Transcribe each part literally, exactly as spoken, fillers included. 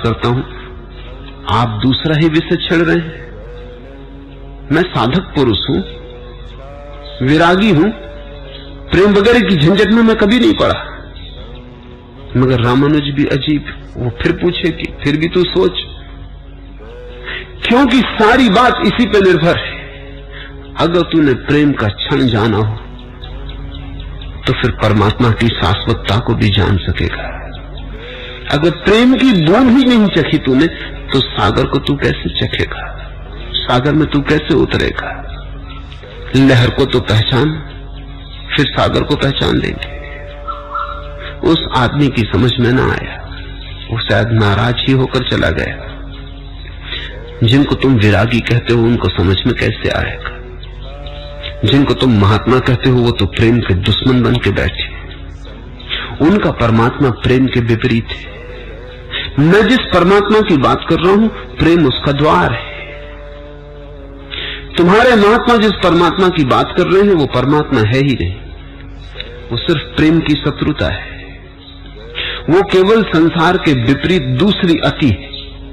करता हूं, आप दूसरा ही विषय छेड़ रहे हैं। मैं साधक पुरुष हूं, विरागी हूं, प्रेम वगैरह की झंझट में मैं कभी नहीं पड़ा। मगर रामानुज भी अजीब, वो फिर पूछे कि फिर भी तू सोच, क्योंकि सारी बात इसी पे निर्भर है। अगर तूने प्रेम का क्षण जाना हो तो फिर परमात्मा की शाश्वतता को भी जान सकेगा। अगर प्रेम की बूंद ही नहीं चखी तूने तो सागर को तू कैसे चखेगा, सागर में तू कैसे उतरेगा। लहर को तो पहचान, फिर सागर को पहचान लेंगे। उस आदमी की समझ में ना आया, वो शायद नाराज ही होकर चला गया। जिनको तुम विरागी कहते हो उनको समझ में कैसे आएगा। जिनको तुम महात्मा कहते हो वो तो प्रेम के दुश्मन बन के बैठे, उनका परमात्मा प्रेम के विपरीत है। मैं जिस परमात्मा की बात कर रहा हूं प्रेम उसका द्वार है। तुम्हारे महात्मा जिस परमात्मा की बात कर रहे हैं वो परमात्मा है ही नहीं, वो सिर्फ प्रेम की शत्रुता है। वो केवल संसार के विपरीत दूसरी अति है।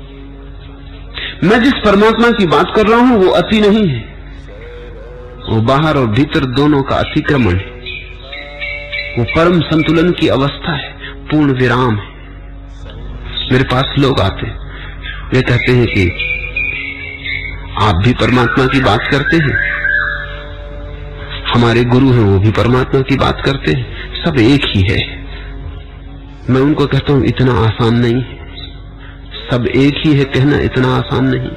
मैं जिस परमात्मा की बात कर रहा हूं वो अति नहीं है, वो बाहर और भीतर दोनों का अतिक्रमण है। वो परम संतुलन की अवस्था है, पूर्ण विराम है। मेरे पास लोग आते हैं, वे कहते हैं कि आप भी परमात्मा की बात करते हैं, हमारे गुरु हैं वो भी परमात्मा की बात करते हैं, सब एक ही है। मैं उनको कहता हूं इतना आसान नहीं है, सब एक ही है कहना इतना आसान नहीं।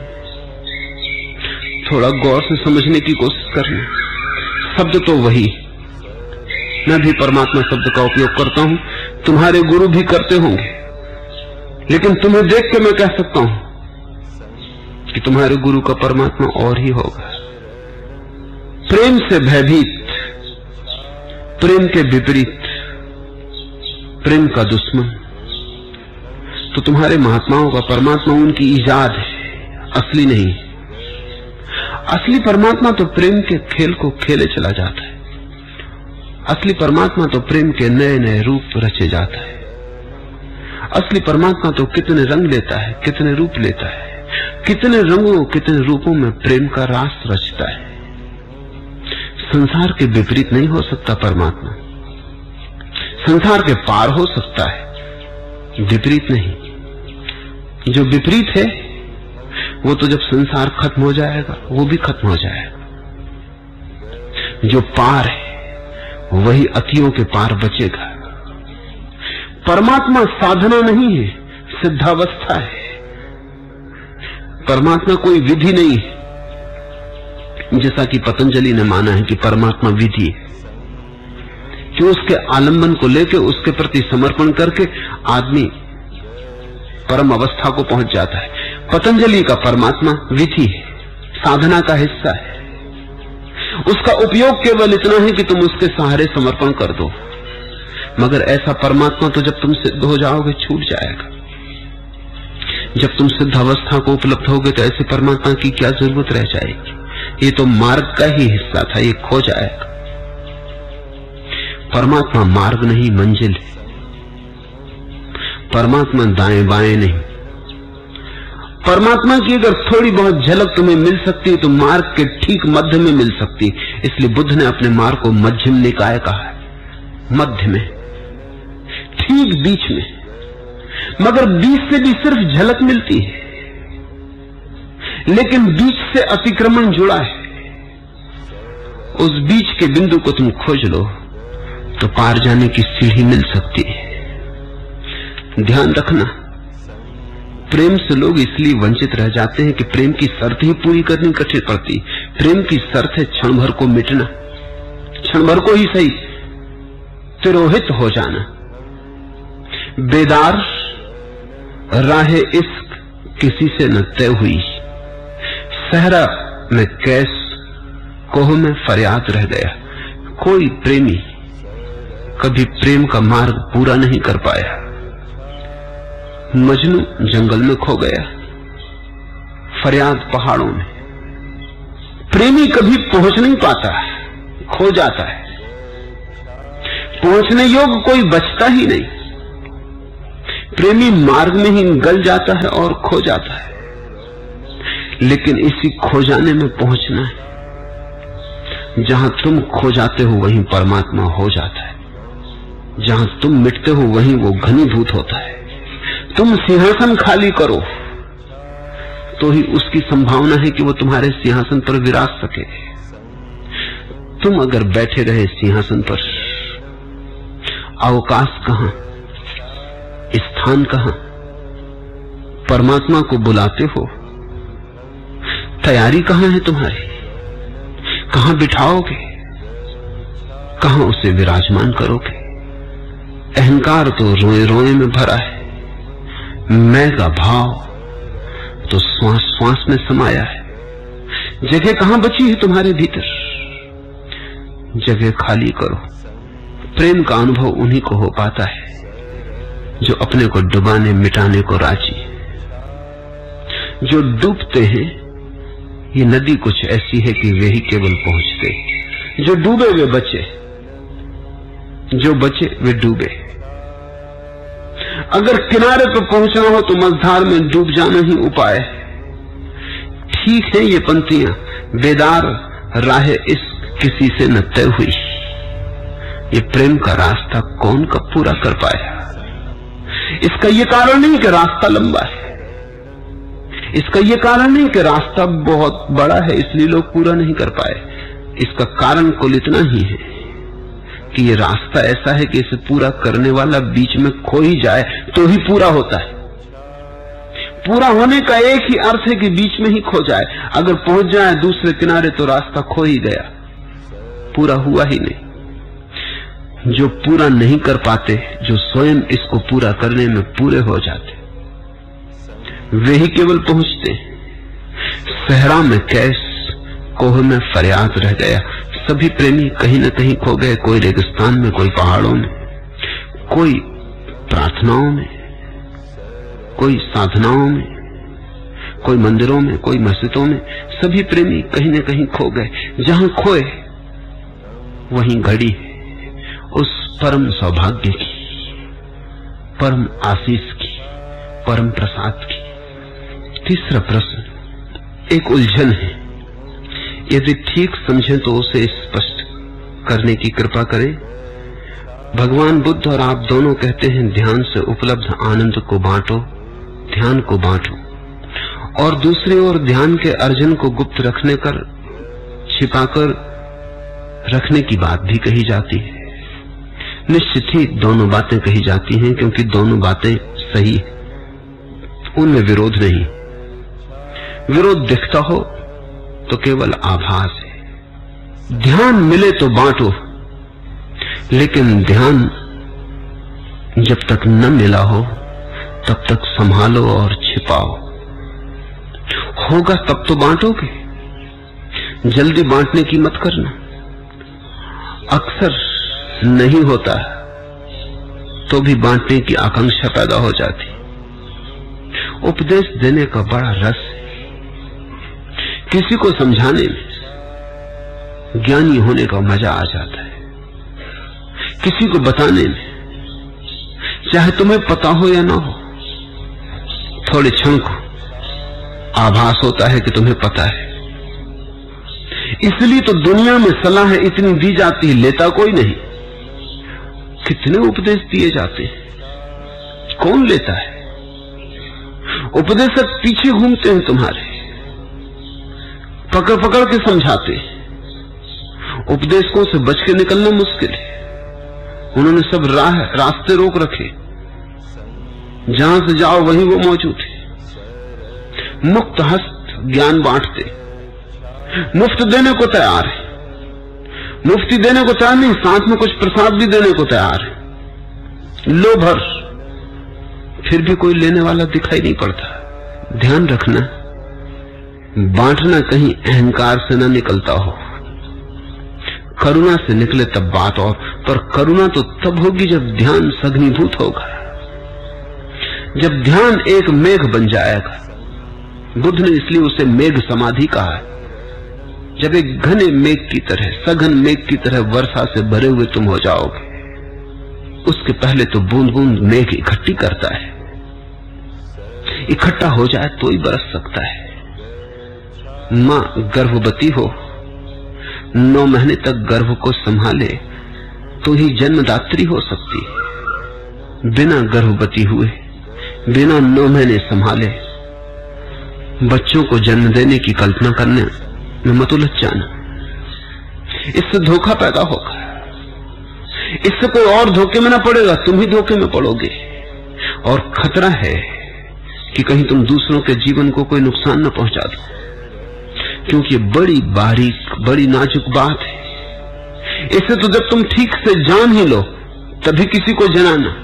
थोड़ा गौर से समझने की कोशिश करना। शब्द तो वही, मैं भी परमात्मा शब्द का उपयोग करता हूं, तुम्हारे गुरु भी करते होंगे, लेकिन तुम्हें देख के मैं कह सकता हूं कि तुम्हारे गुरु का परमात्मा और ही होगा। प्रेम से भयभीत, प्रेम के विपरीत, प्रेम का दुश्मन, तो तुम्हारे महात्माओं का परमात्मा उनकी ईजाद है, असली नहीं। असली परमात्मा तो प्रेम के खेल को खेले चला जाता है। असली परमात्मा तो प्रेम के नए नए रूप रचे जाता है। असली परमात्मा तो कितने रंग लेता है, कितने रूप लेता है, कितने रंगों कितने रूपों में प्रेम का रास रचता है। संसार के विपरीत नहीं हो सकता परमात्मा, संसार के पार हो सकता है, विपरीत नहीं। जो विपरीत है वो तो जब संसार खत्म हो जाएगा वो भी खत्म हो जाएगा। जो पार है वही अतियों के पार बचेगा। परमात्मा साधना नहीं है, सिद्धावस्था है। परमात्मा कोई विधि नहीं है, जैसा कि पतंजलि ने माना है कि परमात्मा विधि है, कि उसके आलंबन को लेकर उसके प्रति समर्पण करके आदमी परम अवस्था को पहुंच जाता है। पतंजलि का परमात्मा विधि है, साधना का हिस्सा है। उसका उपयोग केवल इतना है कि तुम उसके सहारे समर्पण कर दो, मगर ऐसा परमात्मा तो जब तुम सिद्ध हो जाओगे छूट जाएगा। जब तुम सिद्ध अवस्था को उपलब्ध होगे तो ऐसे परमात्मा की क्या जरूरत रह जाएगी। ये तो मार्ग का ही हिस्सा था, ये खो जाएगा। परमात्मा मार्ग नहीं मंजिल है। परमात्मा दाएं बाएं नहीं। परमात्मा की अगर थोड़ी बहुत झलक तुम्हें मिल सकती है तो मार्ग के ठीक मध्य में मिल सकती। इसलिए बुद्ध ने अपने मार्ग को मध्यम निकाय कहा है, मध्य में, ठीक बीच में। मगर बीच से भी सिर्फ झलक मिलती है, लेकिन बीच से अतिक्रमण जुड़ा है। उस बीच के बिंदु को तुम खोज लो तो पार जाने की सीढ़ी मिल सकती है। ध्यान रखना, प्रेम से लोग इसलिए वंचित रह जाते हैं कि प्रेम की शर्त ही पूरी करनी कठिन पड़ती। प्रेम की शर्त है क्षण भर को मिटना, क्षण भर को ही सही, तिरोहित हो जाना। बेदार राहे इश्क किसी से न तय हुई, सहरा में कैस कोह में फरियाद रह गया। कोई प्रेमी कभी प्रेम का मार्ग पूरा नहीं कर पाया। मजनू जंगल में खो गया, फरियाद पहाड़ों में। प्रेमी कभी पहुंच नहीं पाता, खो जाता है। पहुंचने योग्य कोई बचता ही नहीं। प्रेमी मार्ग में ही गल जाता है और खो जाता है, लेकिन इसी खो जाने में पहुंचना है। जहां तुम खो जाते हो वहीं परमात्मा हो जाता है, जहां तुम मिटते हो वहीं वो घनीभूत होता है। तुम सिंहासन खाली करो तो ही उसकी संभावना है कि वो तुम्हारे सिंहासन पर विराज सके। तुम अगर बैठे रहे सिंहासन पर, अवकाश कहां, स्थान कहां? परमात्मा को बुलाते हो, तैयारी कहां है तुम्हारी? कहां बिठाओगे, कहां उसे विराजमान करोगे? अहंकार तो रोए रोए में भरा है, मैं का भाव तो श्वास श्वास में समाया है। जगह कहां बची है तुम्हारे भीतर? जगह खाली करो। प्रेम का अनुभव उन्हीं को हो पाता है जो अपने को डुबाने मिटाने को राजी है। जो डूबते हैं, ये नदी कुछ ऐसी है कि वे ही केवल पहुंचते। जो डूबे वे बचे, जो बचे वे डूबे। अगर किनारे पर पहुंचना हो तो मझधार में डूब जाना ही उपाय है। ठीक है, ये पंक्तियां बेदार राह इस किसी से न तय हुई। ये प्रेम का रास्ता कौन कब पूरा कर पाया? इसका ये कारण नहीं कि रास्ता लंबा है, इसका ये कारण नहीं कि रास्ता बहुत बड़ा है इसलिए लोग पूरा नहीं कर पाए। इसका कारण कुल इतना ही है कि ये रास्ता ऐसा है कि इसे पूरा करने वाला बीच में खो ही जाए तो ही पूरा होता है। पूरा होने का एक ही अर्थ है कि बीच में ही खो जाए। अगर पहुंच जाए दूसरे किनारे तो रास्ता खो ही गया, पूरा हुआ ही नहीं। जो पूरा नहीं कर पाते, जो स्वयं इसको पूरा करने में पूरे हो जाते, वे ही केवल पहुंचते। सहरा में कैस, कोह में फरियाद रह गया। सभी प्रेमी कहीं न कहीं खो गए, कोई रेगिस्तान में, कोई पहाड़ों में, कोई प्रार्थनाओं में, कोई साधनाओं में, कोई मंदिरों में, कोई मस्जिदों में। सभी प्रेमी कहीं न कहीं खो गए। जहां खोए वहीं घड़ी उस परम सौभाग्य की, परम आशीष की, परम प्रसाद की। तीसरा प्रश्न एक उलझन है, यदि ठीक समझें तो उसे स्पष्ट करने की कृपा करें। भगवान बुद्ध और आप दोनों कहते हैं ध्यान से उपलब्ध आनंद को बांटो, ध्यान को बांटो, और दूसरी ओर ध्यान के अर्जन को गुप्त रखने कर छिपाकर रखने की बात भी कही जाती है। निश्चित ही दोनों बातें कही जाती हैं, क्योंकि दोनों बातें सही है, उनमें विरोध नहीं। विरोध दिखता हो तो केवल आभास है। ध्यान मिले तो बांटो, लेकिन ध्यान जब तक न मिला हो तब तक संभालो और छिपाओ। होगा तब तो बांटोगे, जल्दी बांटने की मत करना। अक्सर नहीं होता तो भी बांटने की आकांक्षा पैदा हो जाती। उपदेश देने का बड़ा रस है, किसी को समझाने में ज्ञानी होने का मजा आ जाता है। किसी को बताने में, चाहे तुम्हें पता हो या ना हो, थोड़े क्षण को आभास होता है कि तुम्हें पता है। इसलिए तो दुनिया में सलाह इतनी दी जाती है, लेता कोई नहीं। कितने उपदेश दिए जाते हैं, कौन लेता है? उपदेशक पीछे घूमते हैं तुम्हारे, पकड़ पकड़ के समझाते। उपदेशकों से बच के निकलना मुश्किल है। उन्होंने सब राह रास्ते रोक रखे, जहां से जाओ वहीं वो मौजूद है। मुक्त हस्त ज्ञान बांटते, मुफ्त देने को तैयार है। मुफ्ती देने को तैयार नहीं, साथ में कुछ प्रसाद भी देने को तैयार है। लो भर, फिर भी कोई लेने वाला दिखाई नहीं पड़ता। ध्यान रखना, बांटना कहीं अहंकार से न निकलता हो, करुणा से निकले तब बात और। पर करुणा तो तब होगी जब ध्यान सघनीभूत होगा, जब ध्यान एक मेघ बन जाएगा। बुद्ध ने इसलिए उसे मेघ समाधि कहा है। जब एक घने मेघ की तरह, सघन मेघ की तरह वर्षा से भरे हुए तुम हो जाओगे, उसके पहले तो बूंद बूंद मेघ इकट्ठी करता है, इकट्ठा हो जाए तो ही बरस सकता है। मां गर्भवती हो, नौ महीने तक गर्भ को संभाले तो ही जन्मदात्री हो सकती है। बिना गर्भवती हुए, बिना नौ महीने संभाले बच्चों को जन्म देने की कल्पना करने में मत उलझ जाना। इससे धोखा पैदा होगा, इससे कोई और धोखे में ना पड़ेगा, तुम ही धोखे में पड़ोगे। और खतरा है कि कहीं तुम दूसरों के जीवन को कोई नुकसान न पहुंचा दो, क्योंकि बड़ी बारीक, बड़ी नाजुक बात है। इसे तो जब तुम ठीक से जान ही लो तभी किसी को जनाना।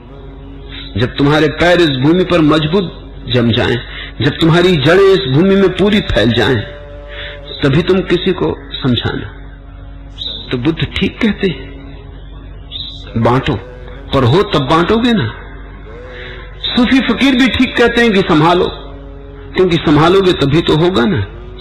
जब तुम्हारे पैर इस भूमि पर मजबूत जम जाएं, जब तुम्हारी जड़ें इस भूमि में पूरी फैल जाएं, तभी तुम किसी को समझाना। तो बुद्ध ठीक कहते हैं, बांटो, पर हो तब बांटोगे ना। सूफी फकीर भी ठीक कहते हैं कि संभालो, क्योंकि संभालोगे तभी तो होगा ना।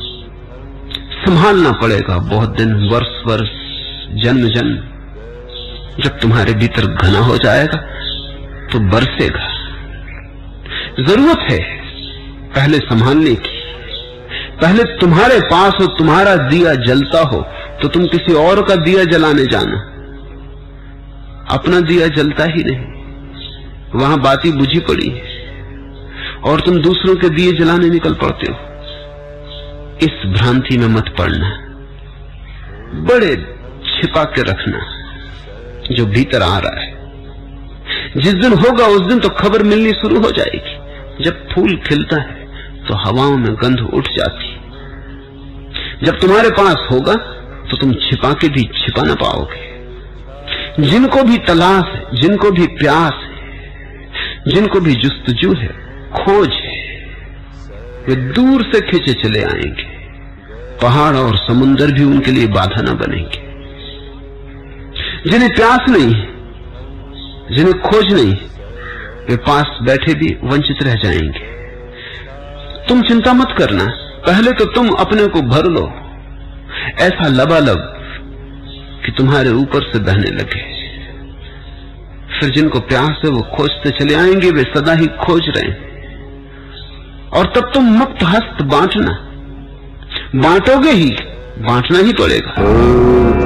संभालना पड़ेगा बहुत दिन, वर्ष वर्ष, जन्म जन्म। जब तुम्हारे भीतर घना हो जाएगा तो बरसेगा। जरूरत है पहले संभालने की। पहले तुम्हारे पास हो, तुम्हारा दिया जलता हो तो तुम किसी और का दिया जलाने जाना। अपना दिया जलता ही नहीं, वहां बाती बुझी पड़ी है और तुम दूसरों के दिए जलाने निकल पड़ते हो। इस भ्रांति में मत पड़ना, बड़े छिपा के रखना जो भीतर आ रहा है। जिस दिन होगा उस दिन तो खबर मिलनी शुरू हो जाएगी। जब फूल खिलता है तो हवाओं में गंध उठ जाती। जब तुम्हारे पास होगा तो तुम छिपा के भी छिपा ना पाओगे। जिनको भी तलाश है, जिनको भी प्यास है, जिनको भी जुस्तजू है, खोज है, वे दूर से खींचे चले आएंगे। पहाड़ और समुंदर भी उनके लिए बाधा न बनेंगे। जिन्हें प्यास नहीं, जिन्हें खोज नहीं, वे पास बैठे भी वंचित रह जाएंगे। तुम चिंता मत करना, पहले तो तुम अपने को भर लो ऐसा लबालब कि तुम्हारे ऊपर से बहने लगे। फिर जिनको प्यास है वो खोजते चले आएंगे, वे सदा ही खोज रहे हैं। और तब तुम मुक्त हस्त बांटना, बांटोगे ही, बांटना ही पड़ेगा।